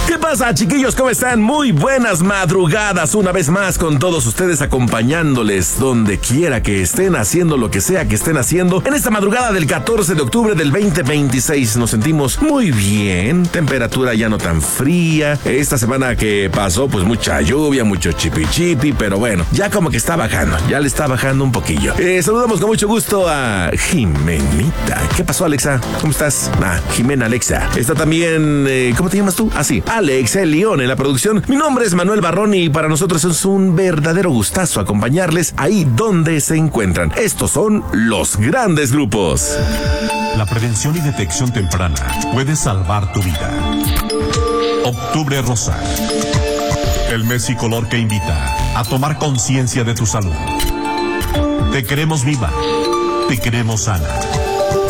¿Qué pasa, chiquillos? ¿Cómo están? Muy buenas madrugadas una vez más con todos ustedes, acompañándoles donde quiera que estén, haciendo lo que sea que estén haciendo. En esta madrugada del 14 de octubre del 2026 nos sentimos muy bien, temperatura ya no tan fría. Esta semana que pasó, pues mucha lluvia, mucho chipi, pero bueno, ya como que está bajando, ya le está bajando un poquillo. Saludamos con mucho gusto a Jimenita. ¿Qué pasó, Alexa? ¿Cómo estás? Jimena Alexa. Está también, ¿cómo te llamas tú? Sí, Alex el León en la producción. Mi nombre es Manuel Barrón y para nosotros es un verdadero gustazo acompañarles ahí donde se encuentran. Estos son los grandes grupos. La prevención y detección temprana puede salvar tu vida. Octubre Rosa. El mes y color que invita a tomar conciencia de tu salud. Te queremos viva. Te queremos sana.